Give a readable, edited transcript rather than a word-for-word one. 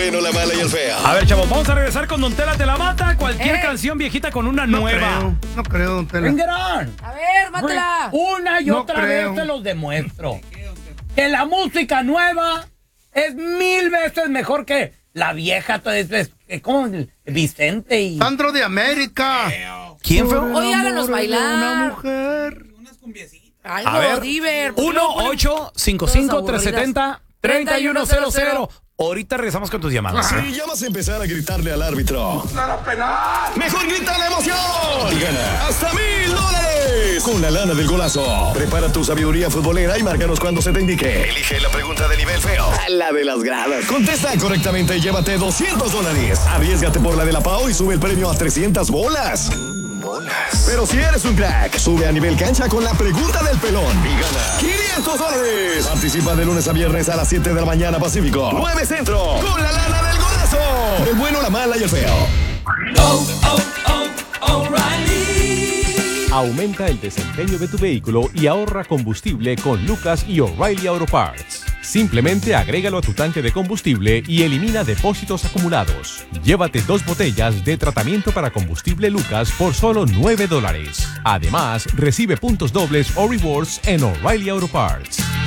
Bueno, la mala y el feo. A ver, chavos, vamos a regresar con Don Tela Te la Mata. Cualquier canción viejita con una nueva. No creo, Don Tela. Vengerán. A ver, mátela. Una y No otra creo. vez te los demuestro. Que la música nueva es 1000 veces mejor que la vieja. Como Vicente y... Sandro de América. ¿Quién fue? Oye, háganos bailar. Una mujer. Algo, A ver, Diver. 1-855-370-3100. Ahorita regresamos con tus llamadas. Si ya vas a empezar a gritarle al árbitro, ¡nada penal! ¡Mejor grita la emoción! Y gana hasta $1000 con la lana del golazo. Prepara tu sabiduría futbolera y márcanos cuando se te indique. Elige la pregunta de nivel feo, la de las gradas. Contesta correctamente y llévate $200. Arriésgate por la de la Pau y sube el premio a 300 bolas. Pero si eres un crack, sube a nivel cancha con la pregunta del pelón y gana $500. Participa de lunes a viernes a las 7 de la mañana Pacífico, 9 Centro, con la lana del golazo. El bueno, la mala y el feo. Aumenta el desempeño de tu vehículo y ahorra combustible con Lucas y O'Reilly Auto Parts. Simplemente agrégalo a tu tanque de combustible y elimina depósitos acumulados. Llévate 2 botellas de tratamiento para combustible Lucas por solo $9. Además, recibe puntos dobles o rewards en O'Reilly Auto Parts.